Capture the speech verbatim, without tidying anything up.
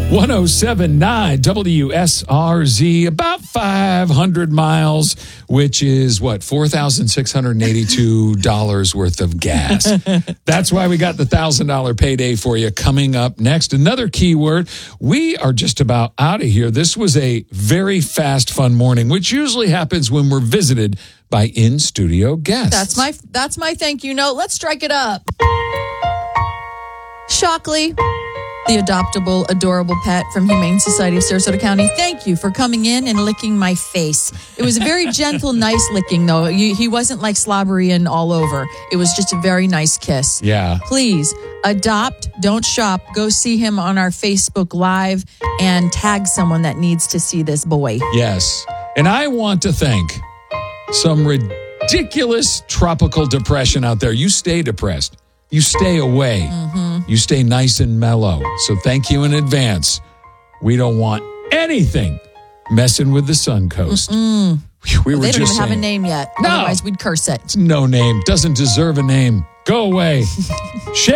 one oh seven point nine W S R Z, about five hundred miles, which is what, four thousand six hundred eighty-two dollars worth of gas. That's why we got the one thousand dollars payday for you coming up next. Another keyword. We are just about out of here. This was a very fast, fun morning, which usually happens when we're visited by in-studio guests. That's my that's my thank you note. Let's strike it up. Shockley, the adoptable, adorable pet from Humane Society of Sarasota County. Thank you for coming in and licking my face. It was a very gentle, nice licking, though. You, he wasn't like slobbery and all over. It was just a very nice kiss. Yeah. Please adopt, don't shop. Go see him on our Facebook Live and tag someone that needs to see this boy. Yes. And I want to thank some ridiculous tropical depression out there. You stay depressed. You stay away. Mm-hmm. You stay nice and mellow. So thank you in advance. We don't want anything messing with the Sun Coast. Mm-mm. We were they don't just even saying, have a name yet. No. Otherwise, we'd curse it. No name. Doesn't deserve a name. Go away.